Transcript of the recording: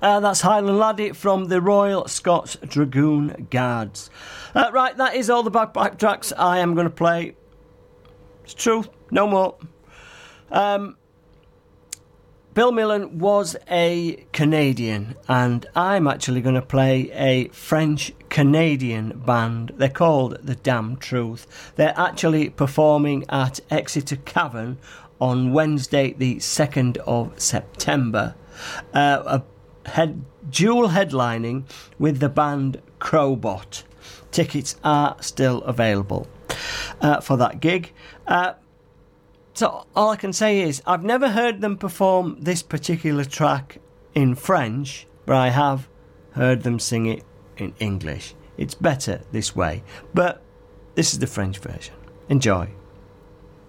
That's Highland Laddie from the Royal Scots Dragoon Guards. Right, that is all the bagpipe tracks I am going to play. It's true, no more. Bill Millen was a Canadian, and I'm actually going to play a French-Canadian band. They're called The Damn Truth. They're actually performing at Exeter Cavern on Wednesday, the 2nd of September. Dual headlining with the band Crowbot. Tickets are still available for that gig. So all I can say is I've never heard them perform this particular track in French, but I have heard them sing it in English. It's better this way, but this is the French version. Enjoy.